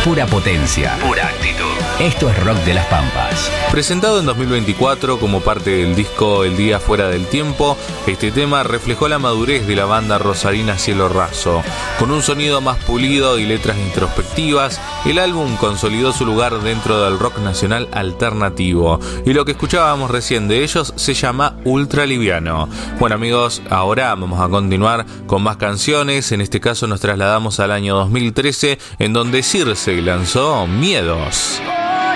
Pura potencia, pura actitud. Esto es Rock de las Pampas. Presentado en 2024 como parte del disco El Día Fuera del Tiempo, este tema reflejó la madurez de la banda rosarina Cielo Raso. Con un sonido más pulido y letras introspectivas, el álbum consolidó su lugar dentro del rock nacional alternativo. Y lo que escuchábamos recién de ellos se llama Ultraliviano. Bueno amigos, ahora vamos a continuar con más canciones. En este caso nos trasladamos al año 2013, en donde Circe lanzó Miedos.